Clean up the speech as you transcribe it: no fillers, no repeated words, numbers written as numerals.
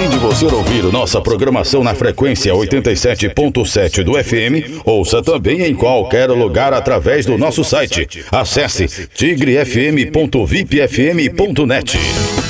Além de você ouvir nossa programação na frequência 87.7 do FM, ouça também em qualquer lugar através do nosso site. Acesse tigrefm.vipfm.net.